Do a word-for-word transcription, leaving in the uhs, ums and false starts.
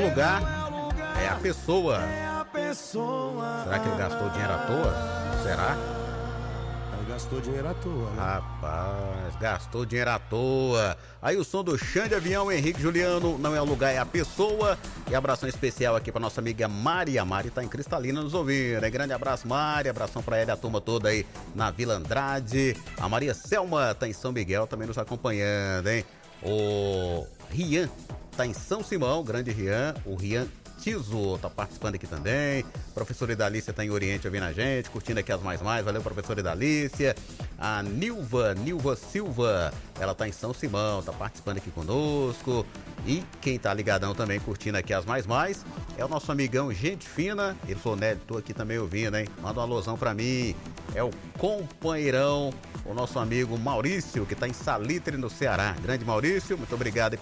lugar, é a pessoa. Será que ele gastou dinheiro à toa? Será? Gastou dinheiro à toa, né? Rapaz, gastou dinheiro à toa. Aí o som do Xande Avião, Henrique Juliano, não é o lugar, é a pessoa. E abração especial aqui pra nossa amiga Mari. A Mari tá em Cristalina nos ouvindo, né? Grande abraço, Mari. Abração pra ela e a turma toda aí na Vila Andrade. A Maria Selma tá em São Miguel também nos acompanhando, hein? O Rian tá em São Simão, grande Rian. O Rian Tiso tá participando aqui também. Professora Idalícia tá em Oriente ouvindo a gente, curtindo aqui as mais mais. Valeu, professora Idalícia. A Nilva, Nilva Silva, ela tá em São Simão, tá participando aqui conosco. E quem tá ligadão também curtindo aqui as mais mais é o nosso amigão Gente Fina. Ele falou, Nélio, tô aqui também ouvindo, hein? Manda uma alusão pra mim. É o companheirão, o nosso amigo Maurício, que tá em Salitre, no Ceará. Grande Maurício, muito obrigado aí